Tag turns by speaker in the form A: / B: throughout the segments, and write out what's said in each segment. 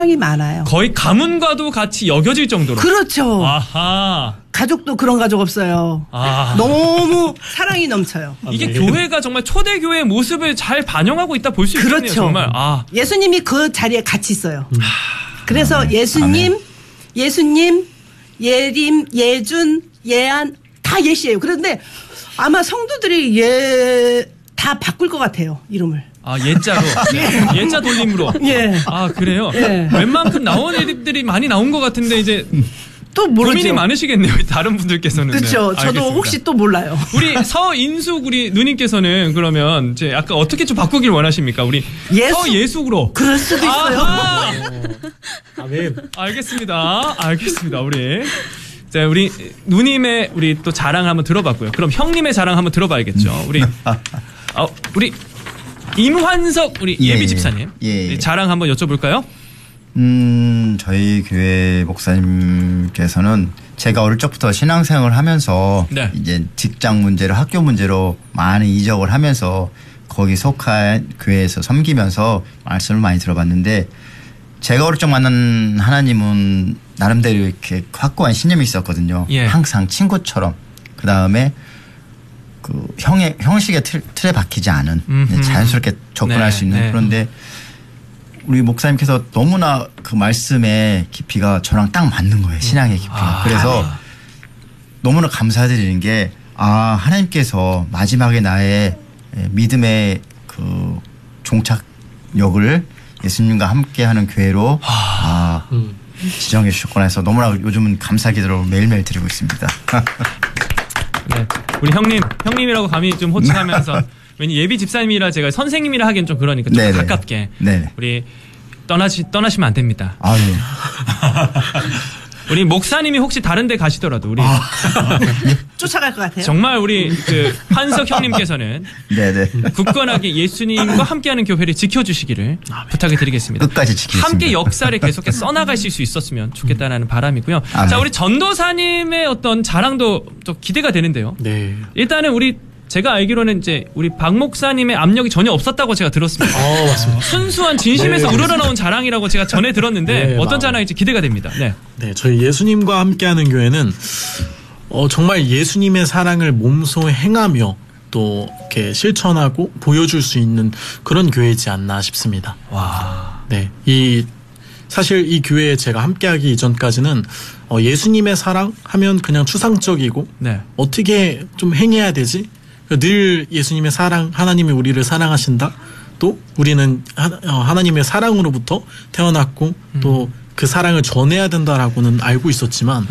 A: 사랑이 많아요.
B: 거의 가문과도 같이 여겨질 정도로.
A: 그렇죠.
B: 아하.
A: 가족도 그런 가족 없어요.
B: 아.
A: 너무 사랑이 넘쳐요.
B: 이게 교회가 정말 초대교회의 모습을 잘 반영하고 있다 볼 수 있겠네요.
A: 그렇죠.
B: 정말. 아.
A: 예수님이 그 자리에 같이 있어요. 그래서 예수님, 예림, 예준, 예안 다 예시예요. 그런데 아마 성도들이 다 바꿀 것 같아요. 이름을.
B: 아, 예자로. 예자 돌림으로.
A: 예.
B: 아, 그래요?
A: 예.
B: 웬만큼 나온 애들이 많이 나온 것 같은데, 이제.
A: 또 모르죠.
B: 고민이 많으시겠네요. 다른 분들께서는.
A: 그렇죠.
B: 네,
A: 저도
B: 알겠습니다.
A: 혹시 또 몰라요.
B: 우리 서인숙 우리 누님께서는 그러면 이제 아까 어떻게 좀 바꾸길 원하십니까? 우리 서예숙으로.
A: 그럴 수도 있어요.
C: 아멘.
B: 알겠습니다. 우리. 자, 우리 누님의 우리 또 자랑을 한번 들어봤고요. 그럼 형님의 자랑 한번 들어봐야겠죠. 우리 임환석 우리 예비 집사님 자랑 한번 여쭤볼까요?
D: 저희 교회 목사님께서는 제가 어릴 적부터 신앙생활을 하면서
B: 네.
D: 이제 직장 문제로 학교 문제로 많은 이적을 하면서 거기 속한 교회에서 섬기면서 말씀을 많이 들어봤는데 제가 어릴 적 만난 하나님은 나름대로 이렇게 확고한 신념이 있었거든요.
B: 예.
D: 항상 친구처럼 그 다음에 그 형식의 틀에 박히지 않은 자연스럽게 접근할 수 있는 그런데 우리 목사님께서 너무나 그 말씀의 깊이가 저랑 딱 맞는 거예요. 신앙의 깊이가. 그래서 너무나 감사드리는 게 하나님께서 마지막에 나의 믿음의 그 종착역을 예수님과 함께하는 교회로 지정해 주셨구나 해서 너무나 요즘은 감사 기도를 매일매일 드리고 있습니다.
B: 네. 우리 형님이라고 감히 좀 호칭하면서 왜냐 예비 집사님이라 제가 선생님이라 하기엔 좀 그러니까 좀
D: 네네.
B: 가깝게
D: 네네.
B: 우리 떠나시면 안 됩니다.
D: 예.
B: 우리 목사님이 혹시 다른 데 가시더라도 우리
A: 쫓아갈 것 같아요.
B: 정말 우리 그 환석 형님께서는
D: 네네.
B: 굳건하게 예수님과 함께하는 교회를 지켜주시기를 부탁을 드리겠습니다.
D: 끝까지 지키겠습니다.
B: 함께 역사를 계속해서 써나가실 수 있었으면 좋겠다는 바람이고요.
D: 아멘.
B: 자, 우리 전도사님의 어떤 자랑도 좀 기대가 되는데요.
C: 네.
B: 일단은 제가 알기로는 이제 우리 박 목사님의 압력이 전혀 없었다고 제가 들었습니다.
C: 맞습니다.
B: 순수한 진심에서 우러러나온 자랑이라고 제가 전에 들었는데 어떤 자랑일지 기대가 됩니다. 네.
C: 네, 저희 예수님과 함께하는 교회는 정말 예수님의 사랑을 몸소 행하며 또 이렇게 실천하고 보여줄 수 있는 그런 교회이지 않나 싶습니다.
B: 와.
C: 네, 사실 이 교회에 제가 함께하기 이전까지는 예수님의 사랑 하면 그냥 추상적이고 어떻게 좀 행해야 되지? 늘 예수님의 사랑, 하나님이 우리를 사랑하신다. 또 우리는 하나님의 사랑으로부터 태어났고 또 그 사랑을 전해야 된다라고는 알고 있었지만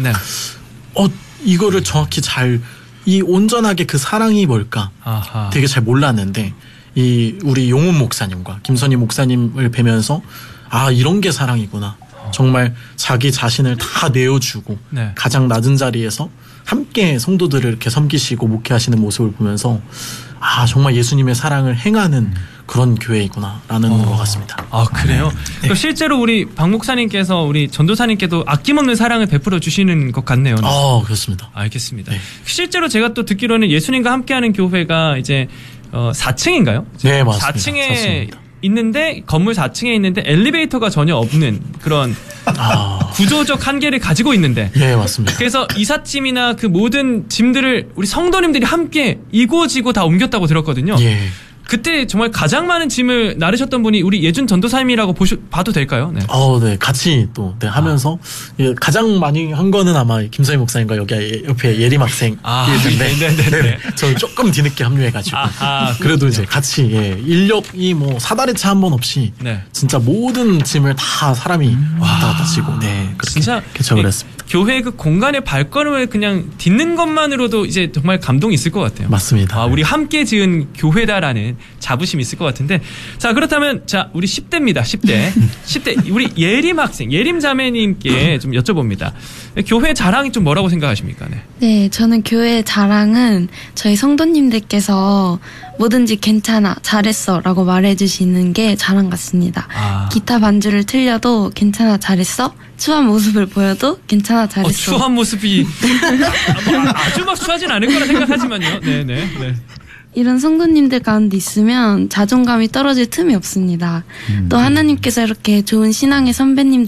C: 이거를 정확히 온전하게 그 사랑이 뭘까 되게 잘 몰랐는데 우리 용훈 목사님과 김선희 목사님을 뵈면서 이런 게 사랑이구나. 정말 자기 자신을 다 내어주고 가장 낮은 자리에서 함께 성도들을 이렇게 섬기시고 목회하시는 모습을 보면서 정말 예수님의 사랑을 행하는 그런 교회이구나라는 것 같습니다.
B: 그래요?
C: 네.
B: 실제로 우리 박 목사님께서 우리 전도사님께도 아낌없는 사랑을 베풀어 주시는 것 같네요.
C: 그렇습니다.
B: 알겠습니다. 네. 실제로 제가 또 듣기로는 예수님과 함께하는 교회가 이제 4층인가요?
C: 네, 맞습니다.
B: 4층에 있는데 건물 4층에 있는데 엘리베이터가 전혀 없는 그런 구조적 한계를 가지고 있는데
C: 맞습니다.
B: 그래서 이삿짐이나 그 모든 짐들을 우리 성도님들이 함께 이고지고 다 옮겼다고 들었거든요. 그때 정말 가장 많은 짐을 나르셨던 분이 우리 예준 전도사님이라고 봐도 될까요? 네.
C: 네. 같이 또 하면서 가장 많이 한 거는 아마 김선희 목사님과 여기 옆에 예림 학생이었는데
B: 네.
C: 저는 조금 뒤늦게 합류해가지고 그래도 이제 같이 인력이 사다리 차 한 번 없이 진짜 모든 짐을 다 사람이 왔다 갔다 치고 그렇게
B: 진짜
C: 개척을 했습니다.
B: 교회 그 공간의 발걸음을 그냥 딛는 것만으로도 이제 정말 감동이 있을 것 같아요.
C: 맞습니다.
B: 우리 함께 지은 교회다라는 자부심이 있을 것 같은데 자 그렇다면 우리 10대입니다. 10대 우리 예림 학생 예림 자매님께 좀 여쭤봅니다. 교회 자랑이 좀 뭐라고 생각하십니까?
E: 네, 저는 교회 자랑은 저희 성도님들께서 뭐든지 괜찮아, 잘했어 라고 말해주시는 게 자랑 같습니다. 기타 반주를 틀려도 괜찮아, 잘했어? 추한 모습을 보여도 괜찮아, 잘했어.
B: 추한 모습이 아주 막 추하진 않을 거라 생각하지만요. 네.
E: 이런 성도님들 가운데 있으면 자존감이 떨어질 틈이 없습니다. 또 하나님께서 이렇게 좋은 신앙의 선배님들